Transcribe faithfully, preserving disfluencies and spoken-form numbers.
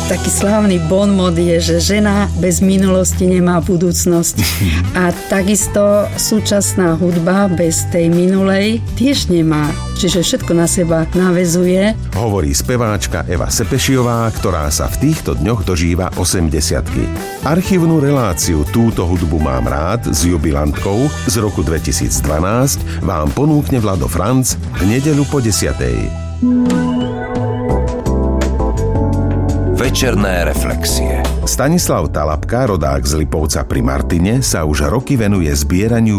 Taký slávny bonmot je, že žena bez minulosti nemá budúcnosť. A takisto súčasná hudba bez tej minulej tiež nemá. Čiže všetko na seba naväzuje. Hovorí speváčka Eva Sepešiová, ktorá sa v týchto dňoch dožíva osemdesiatky. Archívnu reláciu Túto hudbu mám rád s jubilantkou z roku dvetisícdvanásť vám ponúkne Vlado Franc v nedeľu po desiatej. Večerné reflexie. Stanislav Talapka, rodák z Lipovca pri Martine, sa už roky venuje zbieraniu